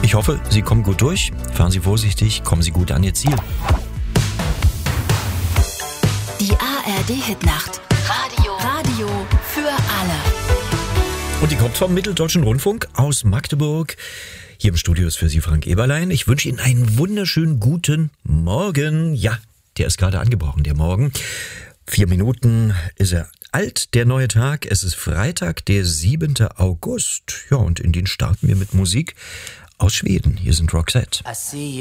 Ich hoffe, Sie kommen gut durch. Fahren Sie vorsichtig, kommen Sie gut an Ihr Ziel. Die ARD-Hitnacht. Radio für alle. Und die kommt vom Mitteldeutschen Rundfunk aus Magdeburg. Hier im Studio ist für Sie Frank Eberlein. Ich wünsche Ihnen einen wunderschönen guten Morgen. Ja, der ist gerade angebrochen, der Morgen. 4 Minuten ist er alt, der neue Tag. Es ist Freitag, der 7. August. Ja, und in den starten wir mit Musik aus Schweden. Hier sind Roxette.